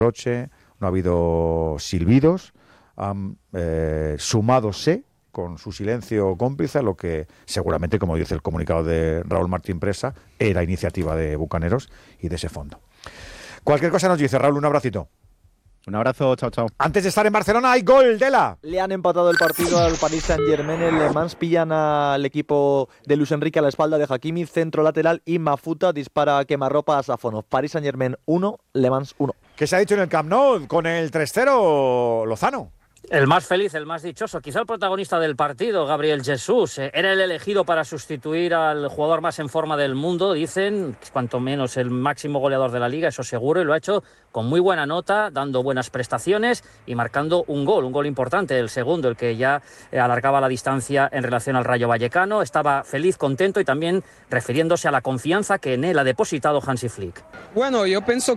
reproche, no ha habido silbidos, han sumádose con su silencio cómplice a lo que seguramente, como dice el comunicado de Raúl Martín Presa, era iniciativa de Bucaneros y de ese fondo. Cualquier cosa nos dice, Raúl, un abracito. Un abrazo, chao, chao. Antes de estar en Barcelona hay gol de la... Le han empatado el partido al Paris Saint-Germain. El Le Mans pillan al equipo de Luis Enrique a la espalda de Hakimi, centro lateral, y Mafuta dispara a quemarropa a Safonov. Paris Saint-Germain 1, Le Mans 1. ¿Qué se ha dicho en el Camp Nou con el 3-0 Lozano? El más feliz, el más dichoso, quizá el protagonista del partido, Gabriel Jesús. Era el elegido para sustituir al jugador más en forma del mundo, dicen, cuanto menos el máximo goleador de la Liga, eso seguro, y lo ha hecho con muy buena nota, dando buenas prestaciones y marcando un gol importante, el segundo, el que ya alargaba la distancia en relación al Rayo Vallecano. Estaba feliz, contento y también refiriéndose a la confianza que en él ha depositado Hansi Flick. Bueno, yo pienso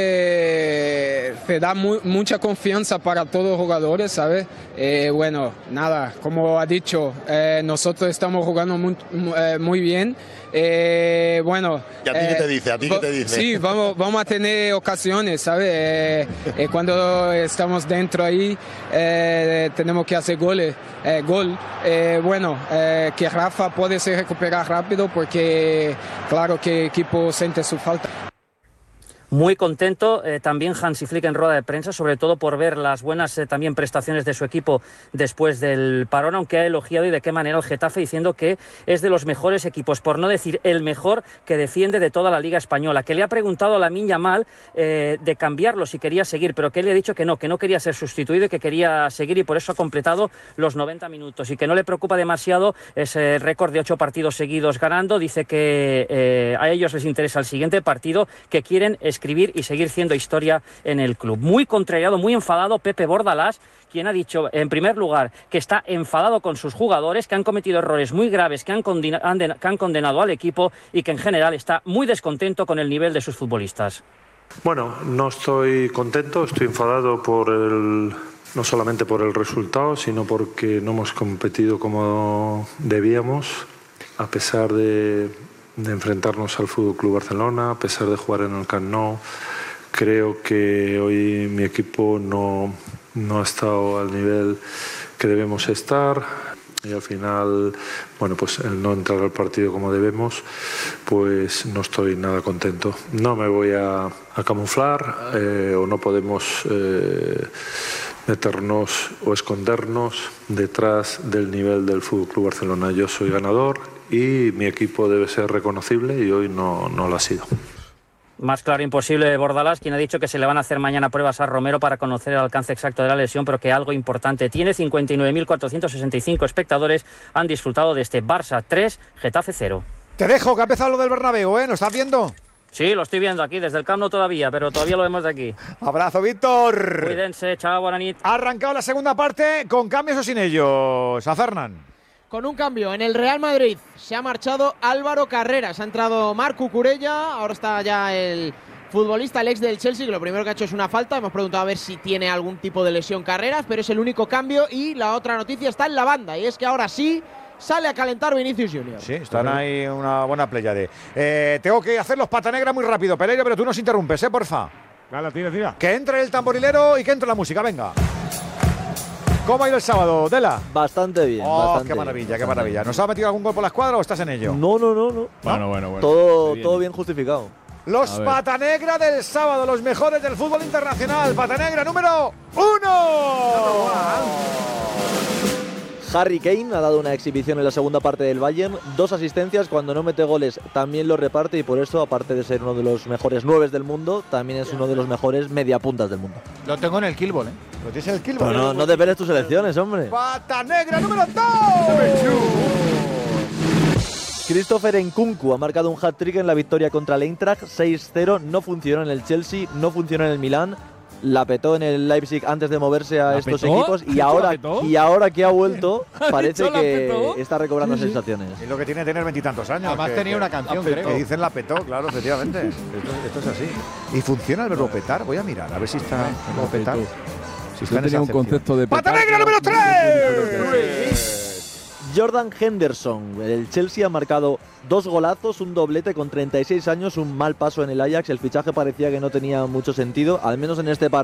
que se da mucha confianza para todos los jugadores, ¿sabes? Bueno, nada, como ha dicho, nosotros estamos jugando muy bien. Bueno. ¿Y a ti qué te dice? ¿A ti qué te dice? Sí, vamos a tener ocasiones, ¿sabes? Cuando estamos dentro ahí, tenemos que hacer gol. Bueno, que Rafa puede se recuperar rápido porque claro que el equipo siente su falta. Muy contento también Hansi Flick en rueda de prensa, sobre todo por ver las buenas también prestaciones de su equipo después del parón, aunque ha elogiado y de qué manera el Getafe, diciendo que es de los mejores equipos, por no decir el mejor, que defiende de toda la Liga Española, que le ha preguntado a Lamine Yamal de cambiarlo si quería seguir, pero que él le ha dicho que no quería ser sustituido y que quería seguir, y por eso ha completado los 90 minutos y que no le preocupa demasiado ese récord de 8 partidos seguidos ganando. Dice que a ellos les interesa el siguiente partido, que quieren escribir y seguir siendo historia en el club. Muy contrariado, muy enfadado Pepe Bordalás, quien ha dicho, en primer lugar, que está enfadado con sus jugadores, que han cometido errores muy graves, que han condenado al equipo y que en general está muy descontento con el nivel de sus futbolistas. Bueno, no estoy contento, estoy enfadado no solamente por el resultado, sino porque no hemos competido como debíamos, a pesar de enfrentarnos al FC Barcelona, a pesar de jugar en el Camp Nou. Creo que hoy mi equipo no ha estado al nivel que debemos estar, y al final, bueno, pues el no entrar al partido como debemos, pues no estoy nada contento. No me voy a camuflar o no podemos meternos o escondernos detrás del nivel del FC Barcelona. Yo soy ganador y mi equipo debe ser reconocible y hoy no lo ha sido. Más claro imposible Bordalás, quien ha dicho que se le van a hacer mañana pruebas a Romero para conocer el alcance exacto de la lesión, pero que algo importante tiene. 59.465 espectadores han disfrutado de este Barça 3, Getafe 0. Te dejo, que ha empezado lo del Bernabéu, ¿eh? ¿Lo estás viendo? Sí, lo estoy viendo aquí, desde el Camp Nou todavía, pero todavía lo vemos de aquí. Abrazo, Víctor. Cuídense, chao, buena nit. Ha arrancado la segunda parte, con cambios o sin ellos. A Fernán. Con un cambio en el Real Madrid se ha marchado Álvaro Carreras, ha entrado Marc Cucurella, ahora está ya el futbolista, el ex del Chelsea, que lo primero que ha hecho es una falta. Hemos preguntado a ver si tiene algún tipo de lesión Carreras, pero es el único cambio. Y la otra noticia está en la banda, y es que ahora sí sale a calentar Vinicius Junior. Sí, están ahí una buena pléyade. Tengo que hacer los pata negra muy rápido, Pereira, pero tú nos interrumpes, porfa. Dale, tira. Que entre el tamborilero y que entre la música, venga. ¿Cómo ha ido el sábado, Dela? Bastante bien. Qué maravilla, qué maravilla. ¿Nos ha metido algún gol por la escuadra o estás en ello? No. Bueno. Todo bien justificado. Los pata negra del sábado, los mejores del fútbol internacional. Pata negra número 1. Harry Kane ha dado una exhibición en la segunda parte del Bayern, 2 asistencias, cuando no mete goles también lo reparte, y por eso, aparte de ser uno de los mejores 9 del mundo, también es uno de los mejores mediapuntas del mundo. Lo tengo en el Killball, ¿eh? ¿Lo tienes en el Killball? No desveles tus elecciones, hombre. Pata negra número 2. Christopher Nkunku ha marcado un hat-trick en la victoria contra el Eintracht 6-0, no funcionó en el Chelsea, no funcionó en el Milán. La petó en el Leipzig antes de moverse a estos equipos, y ahora que ha vuelto parece que está recobrando sensaciones. Es lo que tiene tener 20 y tantos años. Además tenía una canción, creo. Que dicen la petó, claro, efectivamente. Esto es así. Y funciona el verbo petar. Voy a mirar, a ver si está el verbo petar. Si está en un concepto de ¡Pata negra número 3! Jordan Henderson. El Chelsea ha marcado 2 golazos, un doblete con 36 años, un mal paso en el Ajax. El fichaje parecía que no tenía mucho sentido, al menos en este partido.